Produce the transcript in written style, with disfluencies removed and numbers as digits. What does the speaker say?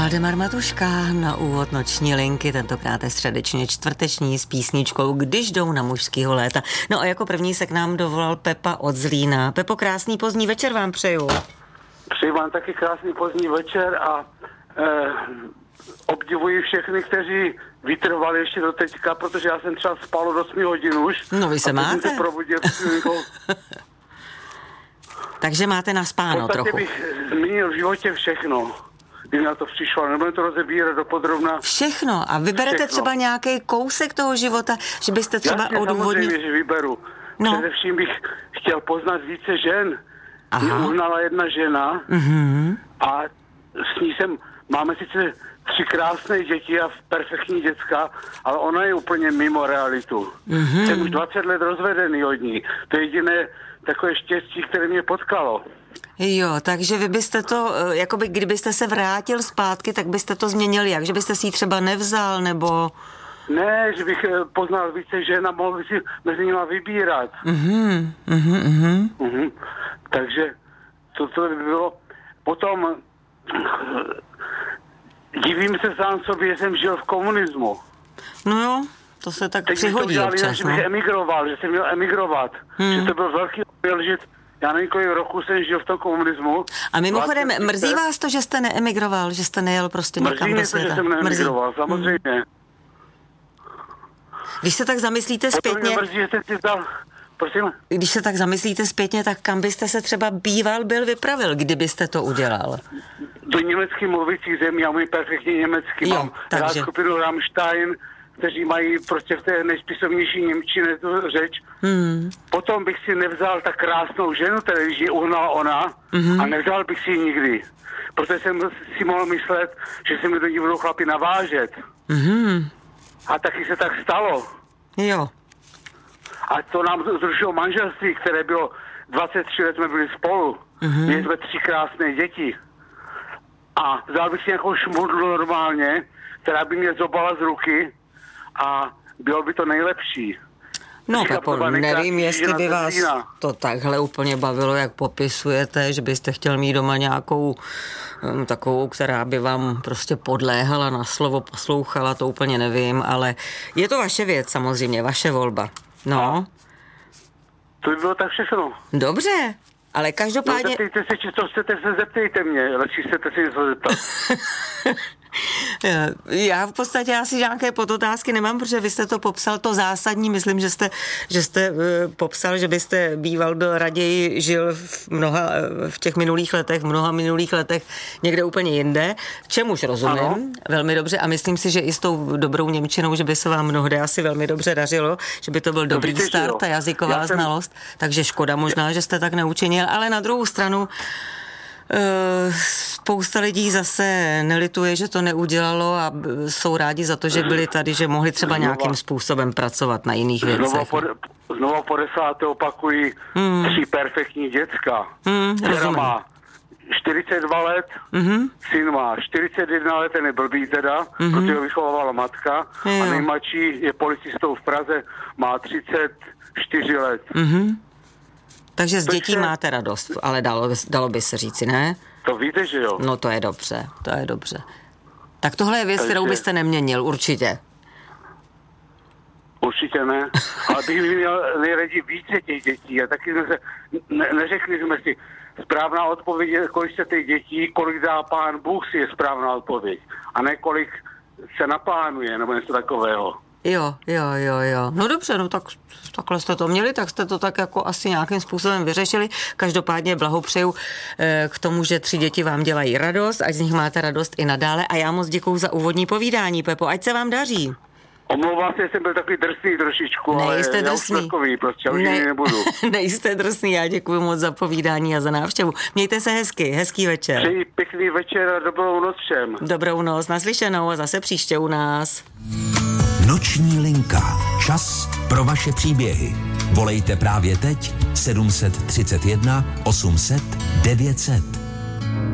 Valdemar Matuška na úvod noční linky, tentokrát je středečně čtvrteční s písničkou Když jdou na mužskýho léta. No a jako první se k nám dovolal Pepa od Zlína. Pepo, krásný pozdní večer vám přeju. Přeji vám taky krásný pozdní večer a obdivuji všechny, kteří vytrvali ještě do teďka, protože já jsem třeba spal od 8 hodin už. No vy se máte. Jsem se probudil. Takže máte naspáno trochu. bych zmínil v životě všechno, když na to přišlo. Nebudeme to rozebírat dopodrobna. Všechno. A vyberete třeba nějaký kousek toho života, že byste třeba odůvodnil? Samozřejmě, že vyberu. No. Především bych chtěl poznat více žen. Mě uhnala jedna žena a s ní máme sice 3 krásné děti a perfektní děcka, ale ona je úplně mimo realitu. Jsem už 20 let rozvedený od ní. To je jediné takové štěstí, které mě potkalo. Jo, takže vy byste to, jakoby kdybyste se vrátil zpátky, tak byste to změnil jak? Že byste si ji třeba nevzal, nebo... Ne, že bych poznal více žen a mohl bych si mezi nimi vybírat. Takže to by bylo. Potom divím se sám sobě, že jsem žil v komunismu. No jo, to se tak přihodí občas. Že bych emigroval, že jsem měl emigrovat. Že to byl velký omyl, že já nevím, kolik roku jsem žil v tom komunismu. A mimochodem, mrzí vás to, že jste neemigroval, že jste nejel prostě někam do světa? Mrzí mě to, že jsem neemigroval, samozřejmě. Když se tak zamyslíte zpětně... Mrzí, že jsem si dal... Prosím? Když se tak zamyslíte zpětně, tak kam byste se třeba byl vypravil, kdybyste to udělal? Do německy mluvících zemí, já mluvím perfektně německy. Mám rád skupinu Rammstein, kteří mají prostě v té nejspisovnější němčině tu řeč. Potom bych si nevzal tak krásnou ženu, když ji uhnala ona, a nevzal bych si ji nikdy. Protože jsem si mohl myslet, že se mi do ní budou chlapi navážet. A taky se tak stalo. Jo. A to nám zrušilo manželství, které bylo 23 let, jsme byli spolu. Měli jsme 3 krásné děti. A vzal bych si nějakou šmudlu normálně, která by mě zobala z ruky a bylo by to nejlepší. No, Pepo, nevím, jestli by vás to takhle úplně bavilo, jak popisujete, že byste chtěl mít doma nějakou takovou, která by vám prostě podléhala na slovo, poslouchala, to úplně nevím, ale je to vaše věc samozřejmě, vaše volba. No. To by bylo tak všechno. Dobře, ale každopádně... No, zeptejte se, či co chcete, se zeptejte mě, lepší chcete si něco zeptat. Já v podstatě asi nějaké podotázky nemám, protože vy jste to popsal, to zásadní, myslím, že jste popsal, že byste byl raději žil v těch minulých letech, v mnoha minulých letech někde úplně jinde, čemuž rozumím velmi dobře a myslím si, že i s tou dobrou němčinou, že by se vám mnohdy asi velmi dobře dařilo, že by to byl dobrý start, ta jazyková znalost, takže škoda možná, že jste tak neučinil, ale na druhou stranu spousta lidí zase nelituje, že to neudělalo a jsou rádi za to, že byli tady, že mohli třeba nějakým způsobem pracovat na jiných věcech. Znova po 10. opakují 3 perfektní děcka. Dcera má 42 let, syn má 41 let, ten je blbý teda, protože ho vychovávala matka a nejmladší je policistou v Praze, má 34 let. Takže z dětí máte radost, ale dalo by se říci, ne? To víte, že jo? No to je dobře. Tak tohle je věc, kterou byste neměnil, určitě. Určitě ne, ale bych měl nejraději více těch dětí a taky jsme se, neřekli jsme si, správná odpověď je, kolik se těch dětí, kolik dá Pán Bůh, si je správná odpověď a ne kolik se naplánuje, nebo něco takového. Jo. No dobře, no tak takhle jste to měli, tak jste to tak jako asi nějakým způsobem vyřešili. Každopádně blahopřeju k tomu, že 3 děti vám dělají radost, ať z nich máte radost i nadále a já moc děkuju za úvodní povídání, Pepo, ať se vám daří. Omlouvám se, jsem byl takový drsný trošičku, nejste ale drsný. Já už takový, prostě, už nebudu. Nejste drsný, já děkuji moc za povídání a za návštěvu. Mějte se hezký večer. Přeji pěkný večer a dobrou noc všem. Dobrou noc, naslyšenou a zase příště u nás. Noční linka. Čas pro vaše příběhy. Volejte právě teď 731 800 900.